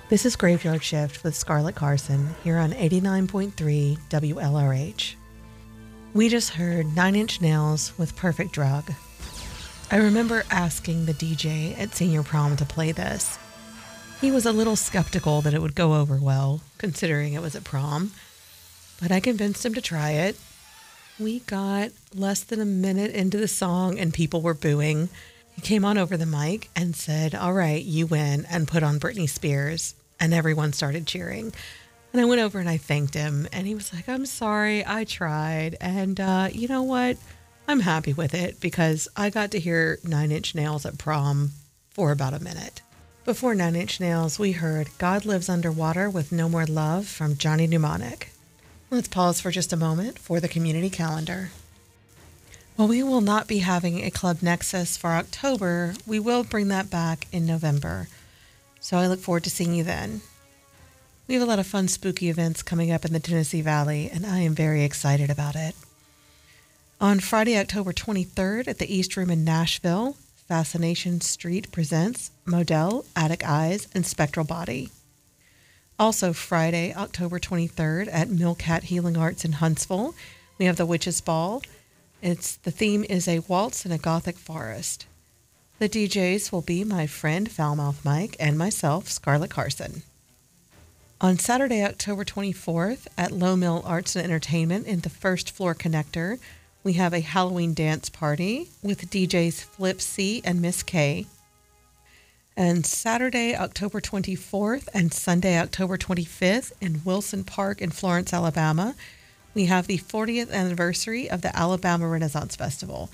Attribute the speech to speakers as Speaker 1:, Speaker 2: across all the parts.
Speaker 1: This is Graveyard Shift with Scarlett Carson here on 89.3 WLRH. We just heard 9 Inch Nails with Perfect Drug. I remember asking the DJ at senior prom to play this. He was a little skeptical that it would go over well, considering it was at prom, but I convinced him to try it. We got less than a minute into the song and people were booing. He came on over the mic and said, "All right, you win," and put on Britney Spears, and everyone started cheering. And I went over and I thanked him, and he was like, "I'm sorry, I tried, and you know what? I'm happy with it because I got to hear 9 Inch Nails at prom for about a minute." Before 9 Inch Nails, we heard God Lives Underwater with No More Love from Johnny Mnemonic. Let's pause for just a moment for the community calendar. While we will not be having a Club Nexus for October, we will bring that back in November. So I look forward to seeing you then. We have a lot of fun, spooky events coming up in the Tennessee Valley, and I am very excited about it. On Friday, October 23rd at the East Room in Nashville, Fascination Street presents Modell, Attic Eyes, and Spectral Body. Also Friday, October 23rd at Millcat Healing Arts in Huntsville, we have the Witches Ball. The theme is a waltz in a Gothic forest. The DJs will be my friend Foulmouth Mike and myself, Scarlett Carson. On Saturday, October 24th at Low Mill Arts and Entertainment in the First Floor Connector, we have a Halloween dance party with DJs Flip C and Miss K. And Saturday, October 24th and Sunday, October 25th in Wilson Park in Florence, Alabama, we have the 40th anniversary of the Alabama Renaissance Festival.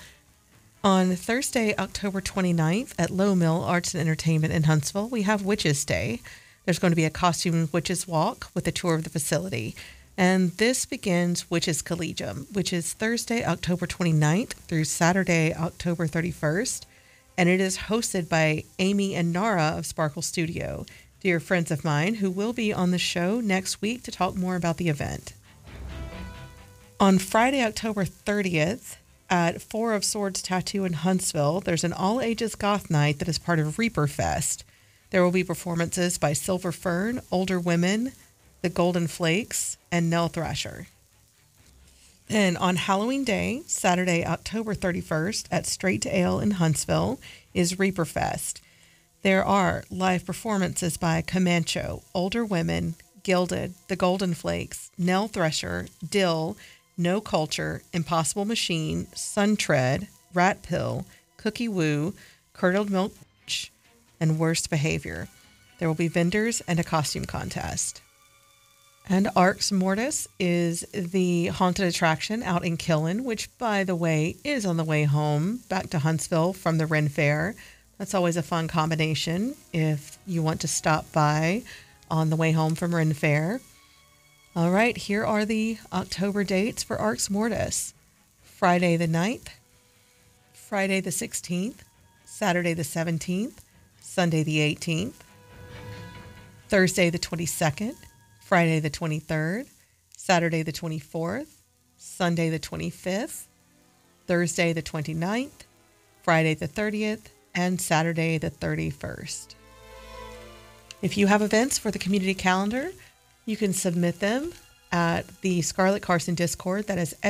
Speaker 1: On Thursday, October 29th at Low Mill Arts and Entertainment in Huntsville, we have Witches Day. There's going to be a costume witches walk with a tour of the facility. And this begins Witches Collegium, which is Thursday, October 29th through Saturday, October 31st. And it is hosted by Amy and Nara of Sparkle Studio, dear friends of mine who will be on the show next week to talk more about the event. On Friday, October 30th, at Four of Swords Tattoo in Huntsville, there's an all-ages goth night that is part of Reaper Fest. There will be performances by Silver Fern, Older Women, The Golden Flakes, and Nell Thrasher. Then on Halloween Day, Saturday, October 31st, at Straight to Ale in Huntsville, is Reaper Fest. There are live performances by Comancho, Older Women, Gilded, The Golden Flakes, Nell Thresher, Dill, No Culture, Impossible Machine, Suntread, Rat Pill, Cookie Woo, Curdled Milk, and Worst Behavior. There will be vendors and a costume contest. And Arx Mortis is the haunted attraction out in Killen, which, by the way, is on the way home back to Huntsville from the Ren Fair. That's always a fun combination if you want to stop by on the way home from Ren Fair. All right, here are the October dates for Arx Mortis. Friday the 9th, Friday the 16th, Saturday the 17th, Sunday the 18th, Thursday the 22nd, Friday the 23rd, Saturday the 24th, Sunday the 25th, Thursday the 29th, Friday the 30th, and Saturday the 31st. If you have events for the community calendar, you can submit them at the Scarlett Carson Discord. That is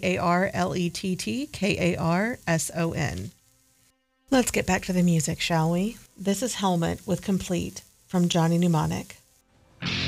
Speaker 1: SkarlettKarson. Let's get back to the music, shall we? This is Helmet with Complete from Johnny Mnemonic.